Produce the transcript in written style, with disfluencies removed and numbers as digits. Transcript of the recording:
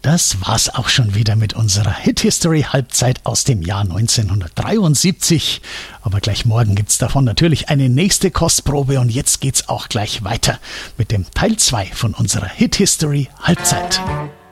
Das war's auch schon wieder mit unserer Hit-History-Halbzeit aus dem Jahr 1973. Aber gleich morgen gibt's davon natürlich eine nächste Kostprobe und jetzt geht's auch gleich weiter mit dem Teil 2 von unserer Hit-History-Halbzeit.